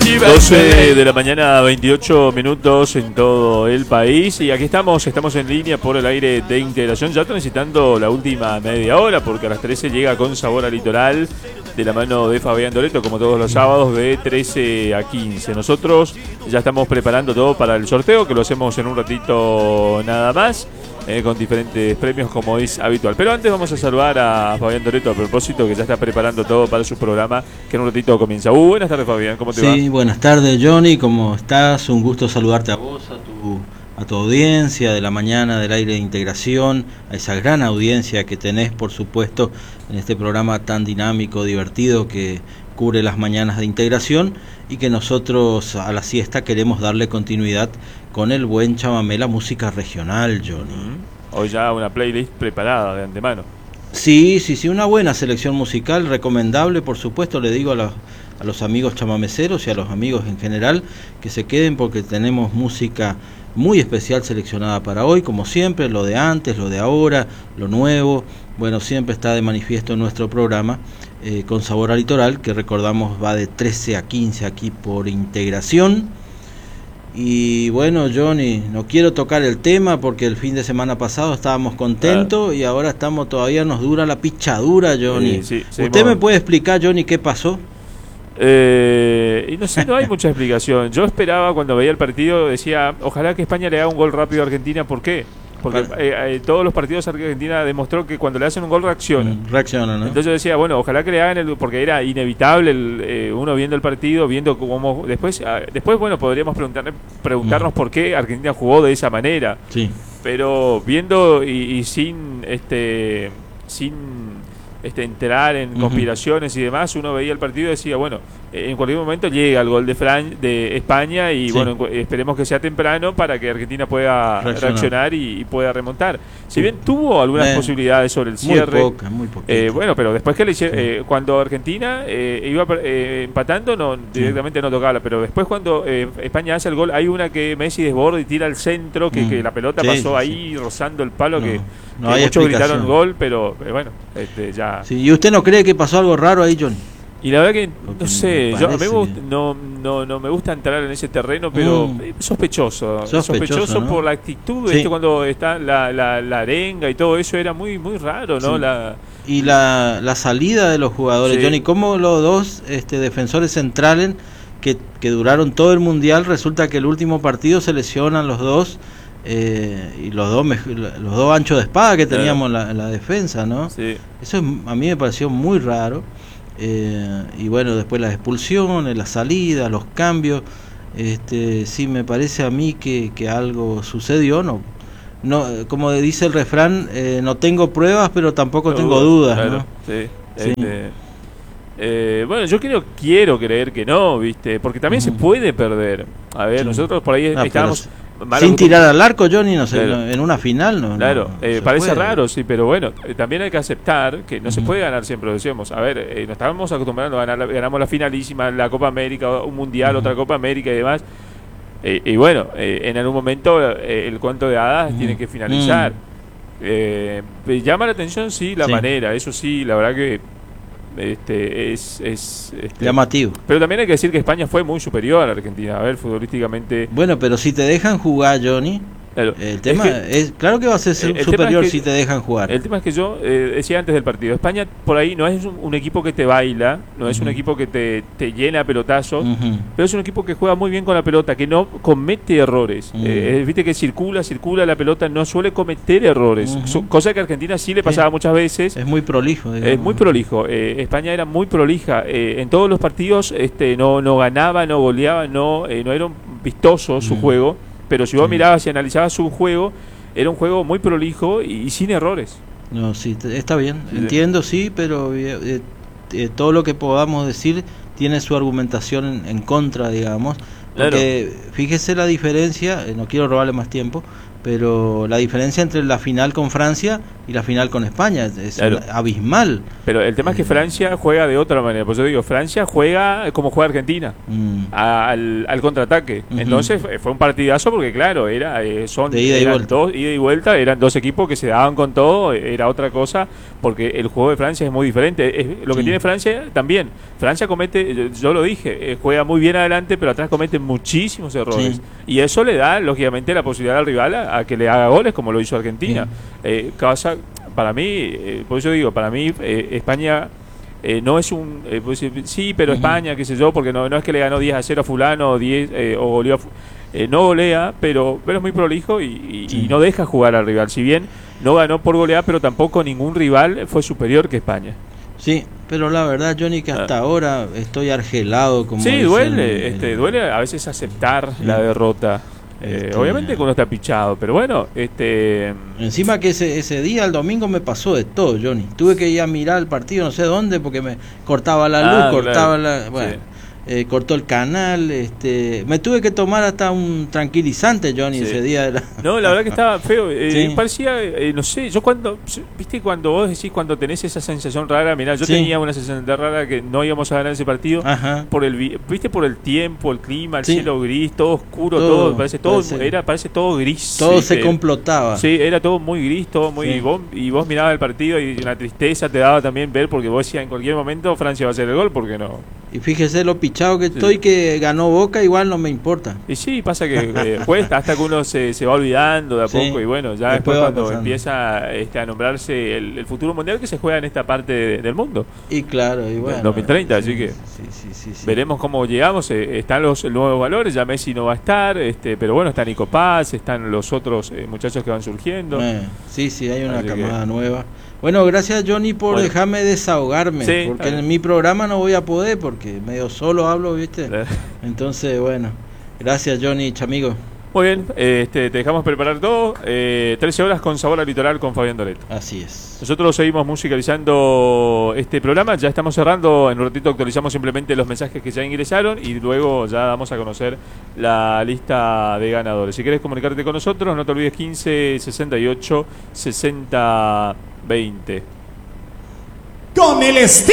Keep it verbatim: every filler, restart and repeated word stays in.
doce de la mañana, veintiocho minutos en todo el país. Y aquí estamos, estamos en línea por el aire de Integración, ya transitando la última media hora, porque a las trece llega Con Sabor a Litoral, de la mano de Fabián Doreto, como todos los sábados, de trece a quince. Nosotros ya estamos preparando todo para el sorteo, que lo hacemos en un ratito nada más. Eh, con diferentes premios como es habitual. Pero antes vamos a saludar a Fabián Doreto a propósito, que ya está preparando todo para su programa, que en un ratito comienza. Uh, buenas tardes, Fabián, ¿cómo te sí, va? Sí, buenas tardes, Johnny, ¿cómo estás? Un gusto saludarte a vos, a tu, a tu audiencia de la mañana del aire de Integración, a esa gran audiencia que tenés, por supuesto, en este programa tan dinámico, divertido, que cubre las mañanas de Integración, y que nosotros a la siesta queremos darle continuidad con el buen chamamé, la música regional, Johnny. Mm-hmm. Hoy ya una playlist preparada de antemano. Sí, sí, sí, una buena selección musical, recomendable, por supuesto, le digo a los, a los amigos chamameceros y a los amigos en general que se queden, porque tenemos música muy especial seleccionada para hoy, como siempre, lo de antes, lo de ahora, lo nuevo, bueno, siempre está de manifiesto en nuestro programa, eh, Con Sabor a Litoral, que recordamos va de trece a quince aquí por Integración. Y bueno, Johnny, no quiero tocar el tema porque el fin de semana pasado estábamos contentos, ah. y ahora estamos todavía nos dura la pichadura, Johnny. Sí, sí, ¿Usted me puede explicar, Johnny, qué pasó? Eh, y no sé, no hay mucha explicación. Yo esperaba, cuando veía el partido, decía, ojalá que España le haga un gol rápido a Argentina. ¿Por qué? Porque eh, eh, todos los partidos Argentina demostró que cuando le hacen un gol reacciona. Mm, reacciona, ¿no? Entonces yo decía, bueno, ojalá que le hagan el, porque era inevitable el, eh, uno viendo el partido, viendo cómo después, eh, después bueno, podríamos preguntar, preguntarnos mm. por qué Argentina jugó de esa manera. Sí. Pero viendo y, y sin este sin este entrar en uh-huh. conspiraciones y demás, uno veía el partido y decía, bueno, en cualquier momento llega el gol de Fran de España y sí. bueno, esperemos que sea temprano para que Argentina pueda reaccionar, reaccionar y, y pueda remontar. Si bien tuvo algunas eh, posibilidades sobre el cierre, muy poca, muy eh, bueno, pero después que le hicieron, sí. eh, cuando Argentina eh, iba eh, empatando, no directamente sí. no tocaba, pero después cuando eh, España hace el gol, hay una que Messi desborda y tira al centro, que, mm. que la pelota sí, pasó sí, ahí sí. rozando el palo, no, que, no que muchos gritaron gol, pero eh, bueno, este, ya. Sí. ¿Y usted no cree que pasó algo raro ahí, John? Y la verdad que, Porque no sé, yo, a mí me gusta, no, no, no me gusta entrar en ese terreno, pero mm. sospechoso, sospechoso, sospechoso ¿no? por la actitud, sí. ¿viste? Cuando está la, la, la arenga y todo eso, era muy muy raro, ¿no? Sí. La, y la, la salida de los jugadores, sí. Johnny, como los dos este, defensores centrales que, que duraron todo el Mundial, resulta que el último partido se lesionan los dos, eh, y los dos los dos anchos de espada que teníamos en la, en la defensa, ¿no? Sí. Eso es, a mí me pareció muy raro. Eh, y bueno, después las expulsiones, las salidas, los cambios, este, sí me parece a mí que, que algo sucedió, no, no, como dice el refrán, eh, no tengo pruebas, pero tampoco no, tengo dudas, claro, ¿no? Sí, sí. Este, eh, bueno, yo quiero, quiero creer que no, ¿viste? Porque también uh-huh. se puede perder. A ver, sí. nosotros por ahí ah, estábamos... Sin tirar al arco, Johnny, no sé, claro. en una final no. Claro, no, eh, no parece puede. raro, sí, pero bueno, eh, también hay que aceptar que no uh-huh. se puede ganar siempre, lo decíamos. A ver, eh, nos estábamos acostumbrando a ganar, ganamos la finalísima, la Copa América, un Mundial, uh-huh. otra Copa América y demás. Eh, y bueno, eh, en algún momento eh, el cuento de hadas uh-huh. tiene que finalizar. Uh-huh. Eh, llama la atención, sí, la sí. manera, eso sí, la verdad que este es, es este, llamativo. Pero también hay que decir que España fue muy superior a la Argentina, a ver, futbolísticamente. Bueno, pero si te dejan jugar, Johnny, claro. el tema es, que, es claro que va a ser el superior es que, si te dejan jugar. El tema es que yo eh, decía antes del partido, España por ahí no es un, un equipo que te baila, no es uh-huh. un equipo que te, te llena pelotazos, uh-huh. pero es un equipo que juega muy bien con la pelota, que no comete errores. Uh-huh. Eh, viste que circula, circula la pelota, no suele cometer errores, uh-huh. so, cosa que a Argentina sí le pasaba sí. muchas veces. Es muy prolijo. Digamos. Es muy prolijo. Eh, España era muy prolija. Eh, en todos los partidos este, no, no ganaba, no goleaba, no, eh, no era vistoso uh-huh. su juego. Pero si vos sí. mirabas y analizabas su juego, era un juego muy prolijo y, y sin errores. No, sí, está bien, sí. entiendo, sí, pero eh, eh, todo lo que podamos decir tiene su argumentación en, en contra, digamos. Claro. Porque fíjese la diferencia, eh, no quiero robarle más tiempo, pero la diferencia entre la final con Francia y la final con España es, es Claro. abismal. Pero el tema es que Francia juega de otra manera. Por eso digo, Francia juega como juega Argentina, Mm. a- al, al contraataque. Ujú. Entonces fue fue un partidazo porque, claro, era eh, son De ida y eran vuelta. dos ida y vuelta, eran dos equipos que se daban con todo, era otra cosa, porque el juego de Francia es muy diferente. Es, lo que Sí. tiene Francia también. Francia comete, yo, yo lo dije, eh, juega muy bien adelante, pero atrás comete muchísimos errores. Sí. Y eso le da, lógicamente, la posibilidad al rival a, a que le haga goles, como lo hizo Argentina. Eh, cosa, para mí, eh, por eso digo, para mí, eh, España eh, no es un. Eh, pues, eh, sí, pero Ujú. España, qué sé yo, porque no, no es que le ganó diez a cero a Fulano o, diez, eh, o goleó a fu- eh, no golea, pero, pero es muy prolijo y, y- Sí. y no deja jugar al rival. Si bien no ganó por golear, pero tampoco ningún rival fue superior que España. Sí, pero la verdad, Johnny, que hasta Ah. ahora estoy argelado. Como Sí, dicen, duele, eh, este, duele a veces aceptar Sí. la derrota. Eh, Este- obviamente que uno está pichado, pero bueno, este. Encima que ese, ese día, el domingo, me pasó de todo, Johnny. Tuve que ir a mirar el partido, no sé dónde, porque me cortaba la luz, Ah, cortaba claro. la... Bueno, Sí. eh, cortó el canal, este... Me tuve que tomar hasta un tranquilizante, Johnny, Sí. ese día. De la... No, la verdad que estaba feo. Eh, Sí. Parecía, eh, no sé, yo cuando, viste, cuando vos decís, cuando tenés esa sensación rara, mirá, yo Sí. tenía una sensación rara que no íbamos a ganar ese partido. Ajá. Por el, vi- viste, por el tiempo, el clima, el Sí. cielo gris, todo oscuro, Todo, todo, parece todo, parece- era, parece todo gris. Todo sí, se que- complotaba. Sí, era todo muy gris, todo muy. Sí. Y, vos, y vos mirabas el partido y una tristeza te daba también ver, porque vos decías en cualquier momento Francia va a hacer el gol, porque no. Y fíjese lo pichado que Sí. estoy, que ganó Boca, igual no me importa. Y sí, pasa que eh, cuesta hasta que uno se, se va olvidando de a Sí. poco y bueno, ya Después después, va cuando pasando. empieza este, a nombrarse el, el futuro mundial que se juega en esta parte de- del mundo. Y claro, y bueno. dos mil treinta, sí, así que Sí, sí, sí, sí. Veremos cómo llegamos, eh, están los nuevos valores, ya Messi no va a estar, este, pero bueno, está Nico Paz, están los otros eh, muchachos que van surgiendo. Eh, sí, sí, hay una Así que- camada nueva. Bueno, gracias Johnny por Bueno. dejarme desahogarme, Sí, porque está bien. en mi programa no voy a poder, porque medio solo hablo, ¿viste? Entonces, bueno, gracias Johnny, chamigo. Muy bien, eh, este, te dejamos preparar todo, eh, trece horas con Sabor al Litoral con Fabián Doreto. Así es. Nosotros seguimos musicalizando este programa, ya estamos cerrando, en un ratito actualizamos simplemente los mensajes que ya ingresaron y luego ya damos a conocer la lista de ganadores. Si querés comunicarte con nosotros, no te olvides quince sesenta y ocho sesenta veinte. Con el estilo